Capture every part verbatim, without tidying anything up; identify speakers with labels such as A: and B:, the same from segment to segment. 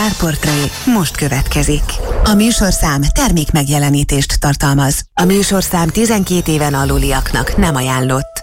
A: Sztárportré most következik. A műsorszám termék megjelenítést tartalmaz. A műsorszám tizenkét éven aluliaknak nem ajánlott.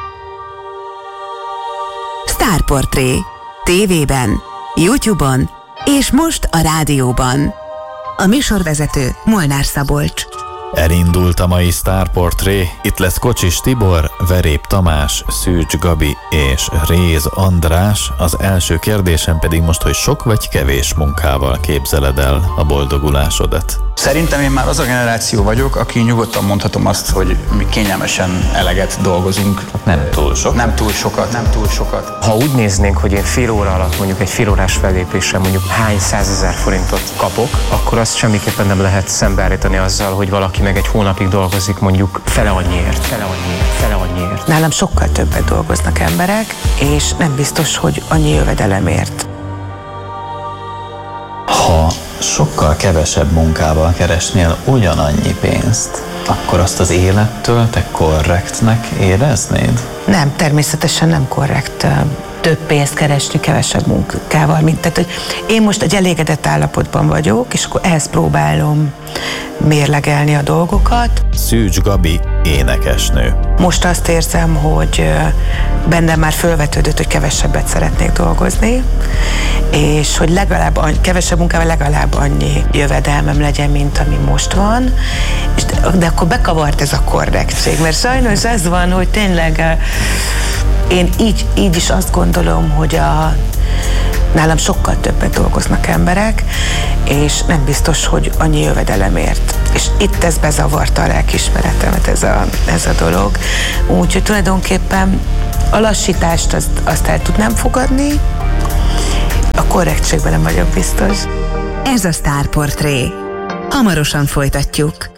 A: Sztárportré. Tévében, YouTube-on és most a rádióban. A műsorvezető Molnár Szabolcs.
B: Elindult a mai Sztárportré. Itt lesz Kocsis Tibor, Verép Tamás, Szűcs Gabi és Réz András. Az első kérdésem pedig most, hogy sok vagy kevés munkával képzeled el a boldogulásodat?
C: Szerintem én már az a generáció vagyok, aki nyugodtan mondhatom azt, hogy mi kényelmesen eleget dolgozunk.
B: Nem túl sok.
C: Nem túl sokat, nem túl sokat.
D: Ha úgy néznénk, hogy én fél óra alatt mondjuk egy fél órás fellépésre mondjuk hány százezer forintot kapok, akkor azt semmiképpen nem lehet szembeállítani azzal, hogy valaki meg egy hónapig dolgozik mondjuk fele annyiért, fele annyiért, fele annyiért.
E: Nálam sokkal többet dolgoznak emberek, és nem biztos, hogy annyi jövedelemért.
B: Ha sokkal kevesebb munkával keresnél ugyanannyi pénzt, akkor azt az élettől te korrektnek éreznéd?
E: Nem, természetesen nem korrekt több pénzt keresni kevesebb munkával, mint tehát, hogy én most egy elégedett állapotban vagyok, és akkor ehhez próbálom mérlegelni a dolgokat.
B: Szűcs Gabi, énekesnő.
E: Most azt érzem, hogy bennem már fölvetődött, hogy kevesebbet szeretnék dolgozni, és hogy legalább annyi, kevesebb munkával legalább annyi jövedelmem legyen, mint ami most van, és de, de akkor bekavart ez a korrektség, mert sajnos ez van, hogy tényleg én így, így is azt gondolom, hogy a, nálam sokkal többet dolgoznak emberek, és nem biztos, hogy annyi jövedelemért. És itt ez bezavarta a lelkiismeretemet, ez a, ez a dolog. Úgyhogy tulajdonképpen a lassítást azt, azt el tudnám fogadni, a korrektségben nem vagyok biztos.
A: Ez a Sztárportré. Hamarosan folytatjuk.